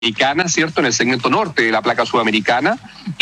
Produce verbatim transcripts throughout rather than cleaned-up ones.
Sudamericana, ¿cierto?, en el segmento norte de la placa sudamericana,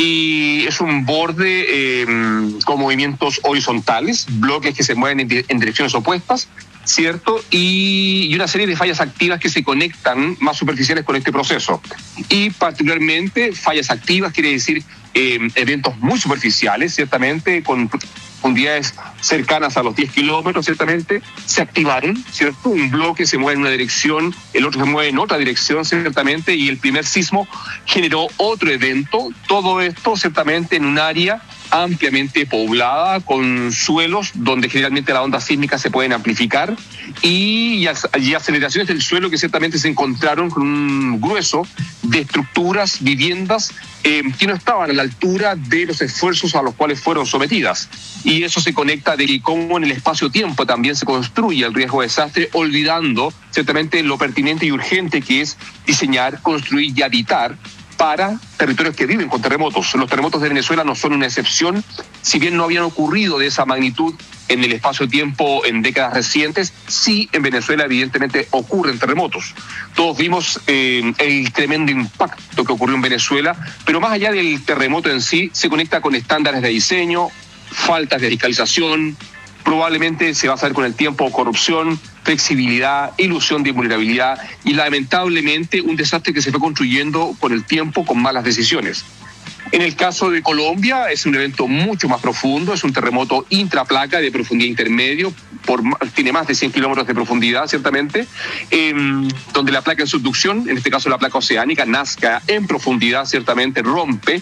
y es un borde eh, con movimientos horizontales, bloques que se mueven en, en direcciones opuestas, ¿cierto?, y, y una serie de fallas activas que se conectan más superficiales con este proceso. Y particularmente fallas activas quiere decir eh, eventos muy superficiales, ciertamente, con profundidades cercanas a los diez kilómetros, ciertamente, se activaron, ¿cierto? Un bloque se mueve en una dirección, el otro se mueve en otra dirección, ciertamente, y el primer sismo generó otro evento, todo esto, ciertamente, en un área ampliamente poblada, con suelos donde generalmente las ondas sísmicas se pueden amplificar, y, y aceleraciones del suelo que ciertamente se encontraron con un grueso de estructuras, viviendas, eh, que no estaban a la altura de los esfuerzos a los cuales fueron sometidas. Y eso se conecta de cómo en el espacio-tiempo también se construye el riesgo de desastre, olvidando ciertamente lo pertinente y urgente que es diseñar, construir y habitar para territorios que viven con terremotos. Los terremotos de Venezuela no son una excepción, si bien no habían ocurrido de esa magnitud en el espacio-tiempo en décadas recientes, sí en Venezuela evidentemente ocurren terremotos. Todos vimos eh, el tremendo impacto que ocurrió en Venezuela, pero más allá del terremoto en sí, se conecta con estándares de diseño, faltas de fiscalización, probablemente se va a hacer con el tiempo corrupción, flexibilidad, ilusión de vulnerabilidad y lamentablemente un desastre que se fue construyendo con el tiempo con malas decisiones. En el caso de Colombia es un evento mucho más profundo, es un terremoto intraplaca de profundidad intermedio, por, tiene más de cien kilómetros de profundidad, ciertamente, eh, donde la placa en subducción, en este caso la placa oceánica, Nazca en profundidad, ciertamente rompe,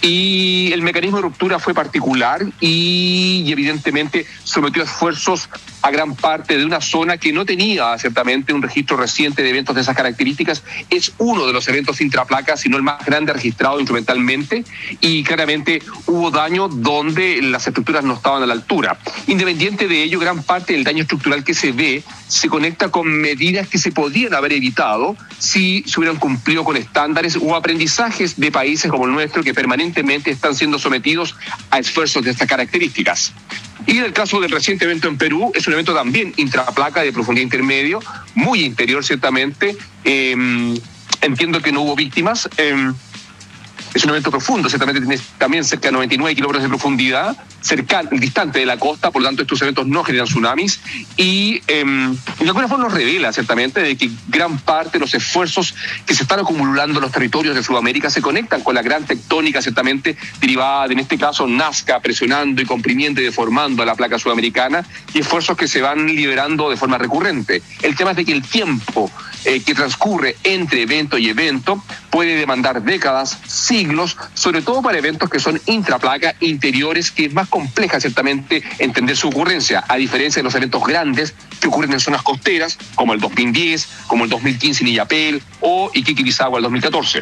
y el mecanismo de ruptura fue particular y, y evidentemente sometió a esfuerzos a gran parte de una zona que no tenía ciertamente un registro reciente de eventos de esas características. Es uno de los eventos intraplacas, si no el más grande registrado instrumentalmente, y claramente hubo daño donde las estructuras no estaban a la altura. Independiente de ello, gran parte del daño estructural que se ve se conecta con medidas que se podían haber evitado si se hubieran cumplido con estándares o aprendizajes de países como el nuestro que permanentemente están siendo sometidos a esfuerzos de estas características. Y en el caso del reciente evento en Perú, es un evento también intraplaca de profundidad intermedio, muy interior ciertamente. Eh, entiendo que no hubo víctimas. Eh, Es un evento profundo, ciertamente tiene también cerca de noventa y nueve kilómetros de profundidad, cercano, distante de la costa, por lo tanto estos eventos no generan tsunamis, y eh, de alguna forma nos revela ciertamente de que gran parte de los esfuerzos que se están acumulando en los territorios de Sudamérica se conectan con la gran tectónica ciertamente derivada de, en este caso, Nazca presionando y comprimiendo y deformando a la placa sudamericana, y esfuerzos que se van liberando de forma recurrente. El tema es de que el tiempo eh, que transcurre entre evento y evento puede demandar décadas, siglos, sobre todo para eventos que son intraplaca, interiores, que es más compleja ciertamente entender su ocurrencia, a diferencia de los eventos grandes que ocurren en zonas costeras, como el dos mil diez, como el dos mil quince en Illapel o Iquique-Pisagua el dos mil catorce.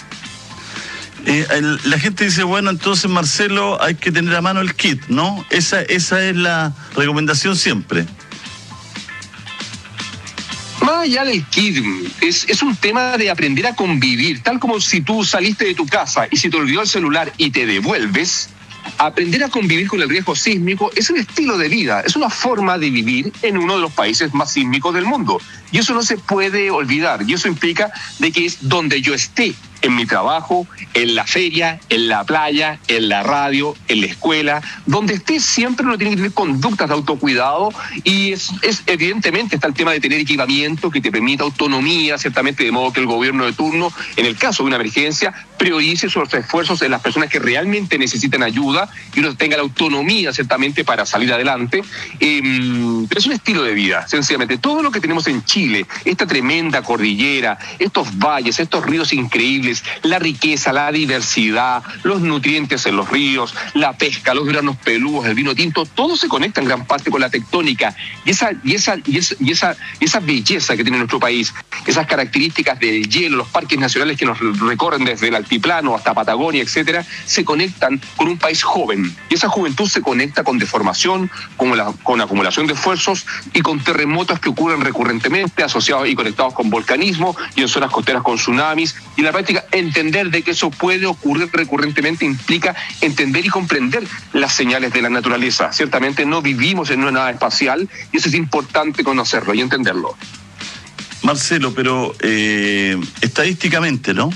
Eh, el, la gente dice, bueno, entonces, Marcelo, hay que tener a mano el kit, ¿no? Esa, esa es la recomendación siempre. Más allá del kit, es, es un tema de aprender a convivir, tal como si tú saliste de tu casa y se te olvidó el celular y te devuelves. Aprender a convivir con el riesgo sísmico es un estilo de vida, es una forma de vivir en uno de los países más sísmicos del mundo. Y eso no se puede olvidar, y eso implica de que es donde yo esté, en mi trabajo, en la feria, en la playa, en la radio, en la escuela, donde esté siempre uno tiene que tener conductas de autocuidado, y es, es evidentemente está el tema de tener equipamiento que te permita autonomía, ciertamente, de modo que el gobierno de turno, en el caso de una emergencia, priorice sus esfuerzos en las personas que realmente necesitan ayuda y uno tenga la autonomía, ciertamente, para salir adelante. Eh, pero es un estilo de vida, sencillamente. Todo lo que tenemos en Chile, esta tremenda cordillera, estos valles, estos ríos increíbles, la riqueza, la diversidad, los nutrientes en los ríos, la pesca, los granos peludos, el vino tinto, todo se conecta en gran parte con la tectónica y esa, y esa, y esa, y esa, esa belleza que tiene nuestro país, esas características del hielo, los parques nacionales que nos recorren desde el altiplano hasta Patagonia, etcétera, se conectan con un país joven, y esa juventud se conecta con deformación, con, la, con acumulación de esfuerzos y con terremotos que ocurren recurrentemente, asociados y conectados con volcanismo y en zonas costeras con tsunamis, y en la práctica entender de que eso puede ocurrir recurrentemente implica entender y comprender las señales de la naturaleza. Ciertamente no vivimos en una nave espacial y eso es importante conocerlo y entenderlo. Marcelo, pero eh, estadísticamente, ¿no?